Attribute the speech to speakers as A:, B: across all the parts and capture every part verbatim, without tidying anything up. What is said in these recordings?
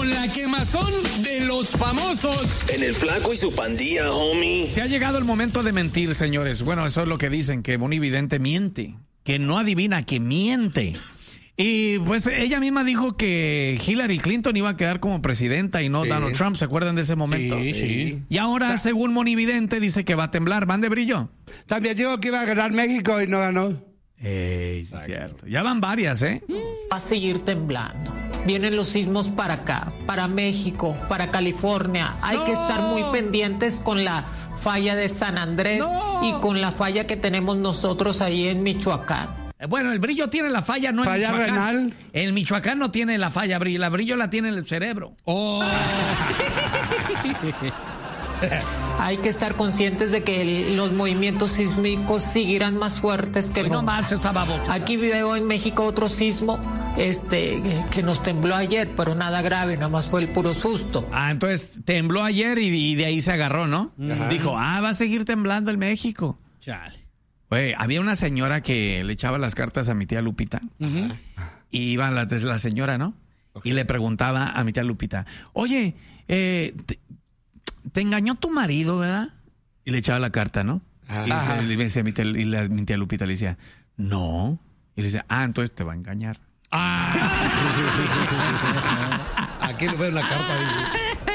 A: con la quemazón de los famosos.
B: En el Flaco y su pandilla, homie.
C: Se ha llegado el momento de mentir, señores. Bueno, eso es lo que dicen, que Moni Vidente miente, que no adivina, que miente. Y pues ella misma dijo que Hillary Clinton iba a quedar como presidenta y no sí. Donald Trump. ¿Se acuerdan de ese momento?
D: Sí, sí.
C: Y ahora, según Moni Vidente, dice que va a temblar. ¿Van de Brillo?
D: También dijo que iba a ganar México y no ganó.
C: Ey, sí, es cierto. Ya van varias, ¿eh?
E: Va a seguir temblando. Vienen los sismos para acá, para México, para California. Hay no. que estar muy pendientes con la falla de San Andrés no. y con la falla que tenemos nosotros ahí en Michoacán.
C: Bueno, el Brillo tiene la falla, no en
D: ¿Falla
C: Michoacán.
D: renal?
C: El Michoacán no tiene la falla, Brillo. La Brillo la tiene en el cerebro.
D: Oh.
E: Hay que estar conscientes de que el, los movimientos sísmicos seguirán más fuertes que
C: Hoy no más esa babosa.
E: Aquí veo en México otro sismo este, que nos tembló ayer, pero nada grave, nada más fue el puro susto.
C: Ah, entonces tembló ayer y, y de ahí se agarró, ¿no?
D: Ajá.
C: Dijo, ah, va a seguir temblando en México.
D: Chale.
C: Güey, había una señora que le echaba las cartas a mi tía Lupita. Uh-huh. Y iba la, la señora, ¿no? Okay. Y le preguntaba a mi tía Lupita, oye, eh, te, te engañó tu marido, ¿verdad? Y le echaba la carta, ¿no? Ajá. Y, le decía, mi, tía, y la, mi tía Lupita le decía, no. Y le decía, ah, entonces te va a engañar.
F: Ah. Aquí le veo la carta.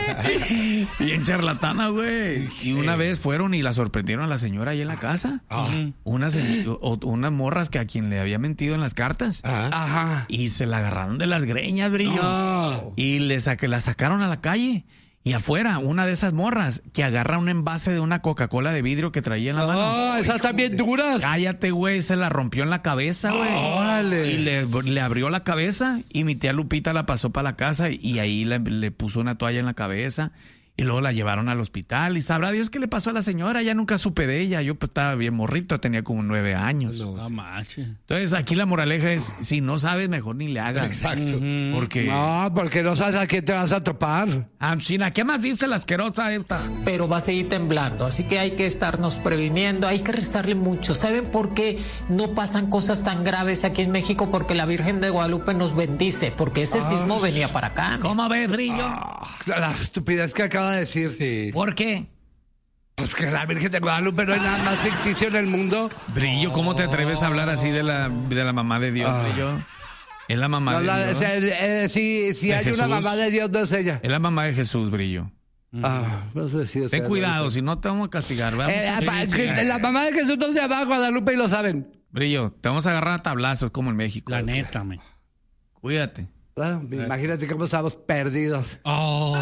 C: Bien charlatana, güey. Y una vez fueron y la sorprendieron a la señora ahí en la casa. Uh-huh. Unas, unas morras que a quien le había mentido en las cartas.
D: Uh-huh. Ajá.
C: Y se la agarraron de las greñas, Brillo. No. Y le saque, la sacaron a la calle. Y afuera, una de esas morras que agarra un envase de una Coca-Cola de vidrio que traía en la mano.
D: ¡Ah, esas están bien duras!
C: Cállate, güey, se la rompió en la cabeza, güey.
D: ¡Órale!
C: Y le, le abrió la cabeza y mi tía Lupita la pasó para la casa y ahí le, le puso una toalla en la cabeza. Y luego la llevaron al hospital. Y sabrá Dios qué le pasó a la señora. Ya nunca supe de ella. Yo pues, estaba bien morrito, tenía como nueve años.
D: No, no manches.
C: Entonces aquí la moraleja es, si no sabes, mejor ni le hagas.
F: Exacto.
C: Uh-huh. Porque...
D: No, porque no sabes a quién te vas a topar.
C: Ancina, ¿qué más dice la asquerosa esta?
E: Pero va a seguir temblando, así que hay que estarnos previniendo. Hay que rezarle mucho. ¿Saben por qué no pasan cosas tan graves aquí en México? Porque la Virgen de Guadalupe nos bendice. Porque ese ah. sismo venía para acá.
C: ¿Cómo ves, Brillo?
D: Ah, la estupidez que acaba de decir.
F: Sí.
C: ¿Por qué?
D: Pues que la Virgen de Guadalupe no hay nada más ficticio en el mundo.
C: Brillo, ¿cómo te atreves a hablar así de la, de la mamá de Dios, ah. Brillo? Es la mamá no, de
D: la,
C: Dios.
D: O sea, eh, si si hay Jesús, una mamá de Dios, no es ella.
C: Es la mamá de Jesús, Brillo.
D: Ah, pues, sí,
C: Ten sea, cuidado, no si no te vamos a castigar.
D: Eh, apa, sí, la mamá de Jesús no se llama Guadalupe y lo saben.
C: Brillo, te vamos a agarrar a tablazos como en México.
D: La neta, man.
C: Cuídate.
D: Ah, imagínate cómo estamos perdidos.
C: Oh.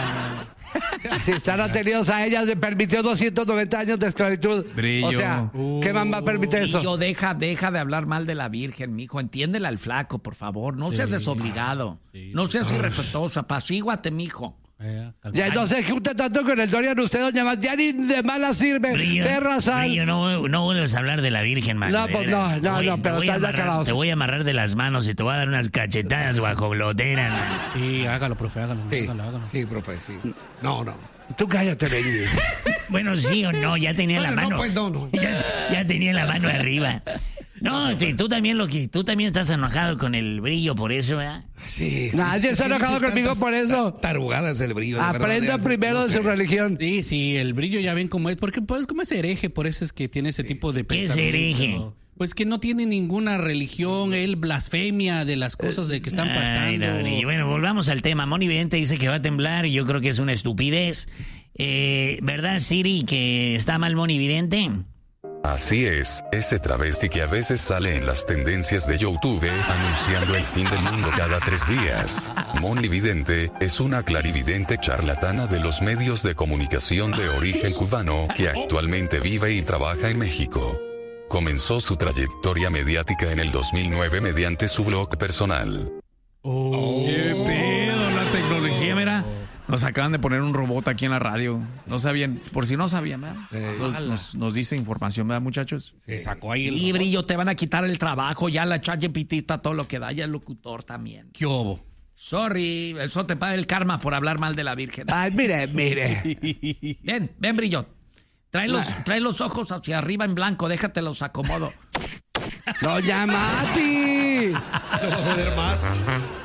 D: Si están atenidos a ellas, le permitió doscientos noventa años de esclavitud.
C: Brillo.
D: O sea, ¿qué mamá permite eso?
C: Brillo, deja, deja de hablar mal de la Virgen, mijo. Entiéndela al flaco, por favor. No sí. seas desobligado. Sí. No seas irrespetuoso. Apacíguate, mijo.
D: Eh, ya no se junta tanto con el Dorian usted, doña más. Ya ni de mala sirve.
G: Brillo,
D: de razón.
G: Brillo, no, no vuelves a hablar de la Virgen, man.
D: No, pues no, no, voy, no, pero estás acabados.
G: Te voy a amarrar de las manos y te voy a dar unas cachetadas guajoloteras, man.
D: Sí, hágalo, profe, hágalo.
F: Sí,
D: hágalo, hágalo.
F: sí, profe, sí. No, no.
D: Tú cállate, Benny.
G: Bueno, sí o no, ya tenía
F: bueno,
G: la mano.
F: No, pues no, no.
G: Ya, ya tenía la mano arriba. No, sí, tú también lo que tú también estás enojado con el Brillo por eso, ¿verdad?
F: Sí. sí
D: Nadie está enojado conmigo por eso.
F: Tarugadas el Brillo.
D: Aprenda verdad, primero no de su religión.
H: Sí, sí, el Brillo ya ven cómo es, porque pues como es hereje, por eso es que tiene ese sí. tipo de
G: ¿Qué es hereje?
H: Pues que no tiene ninguna religión, él blasfemia de las cosas de que están pasando.
G: Ay, no, bueno, volvamos al tema. Moni Vidente dice que va a temblar y yo creo que es una estupidez. Eh, ¿Verdad, Siri, que está mal Moni Vidente?
I: Así es, ese travesti que a veces sale en las tendencias de YouTube anunciando el fin del mundo cada tres días. Moni Vidente es una clarividente charlatana de los medios de comunicación de origen cubano que actualmente vive y trabaja en México. Comenzó su trayectoria mediática en el dos mil nueve mediante su blog personal.
C: Oh, ¡qué pedo! La tecnología, mira. Nos acaban de poner un robot aquí en la radio. No sabían, por si no sabían, ¿verdad? Eh, nos, nos, nos dice información, ¿verdad, muchachos?
H: Se sacó ahí el
C: Y Brillo, te van a quitar el trabajo. Ya la ChatGPT está todo lo que da, ya el locutor también.
H: ¿Qué hubo?
C: Sorry, eso te paga el karma por hablar mal de la Virgen.
D: Ay, mire, mire.
C: Ven, ven, Brillo. Trae los, trae los ojos hacia arriba en blanco, déjate los acomodo.
D: ¡No, ya, Mati!
F: No va a joder más.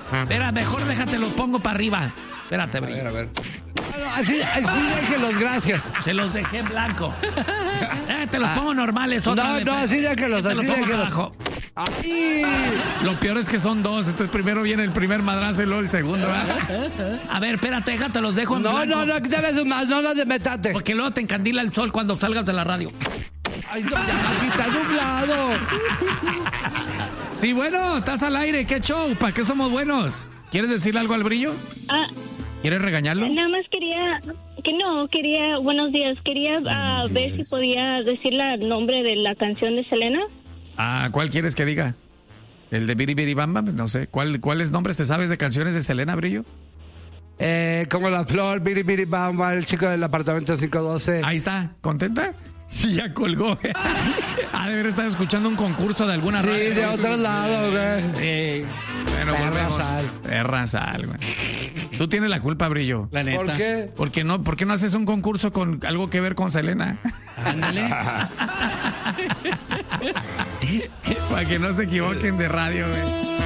C: Espera, mejor déjate los pongo para arriba. Espérate,
F: A
C: Brillo.
F: ver, a ver.
D: Bueno, así, así déjenlos, gracias.
C: Se los dejé en blanco. Eh, te los pongo normales otra
D: No,
C: vez.
D: no, así déjenlos,
C: Te
D: así
C: los pongo para
D: déjenlos.
C: abajo.
D: Ahí.
C: Lo peor es que son dos, entonces primero viene el primer madrazo y luego el segundo, ¿verdad? A ver, espérate, déjate, los dejo en
D: No,
C: blanco.
D: no, no, quítame su más, no las de metate.
C: Porque luego te encandila el sol cuando salgas de la radio.
D: Ay, no, ya, aquí está nublado.
C: Sí, bueno, estás al aire, qué show, ¿para qué somos buenos? ¿Quieres decirle algo al Brillo?
J: Ah,
C: ¿Quieres regañarlo?
J: nada más quería, que no, quería, buenos días, quería ah, ver si podía decirle el nombre de la canción de Selena.
C: Ah, ¿cuál quieres que diga? ¿El de Biri Biri Bam Bam? No sé. ¿Cuál, ¿Cuáles nombres te sabes de canciones de Selena, Brillo?
D: Eh, como la flor, biri, biri, bam, bam, el chico del apartamento quinientos doce.
C: Ahí está, ¿contenta? Sí, ya colgó. Ha de haber estado escuchando un concurso de alguna
D: Sí,
C: radio.
D: de otro lado, güey.
C: Sí. Bueno,
D: Perra
C: volvemos.
D: sal.
C: Perra sal, güey. Tú tienes la culpa, Brillo.
H: La neta.
D: ¿Por qué?
C: ¿Por qué no, ¿Por qué no haces un concurso con algo que ver con Selena?
H: Ándale.
C: Para que no se equivoquen de radio, güey.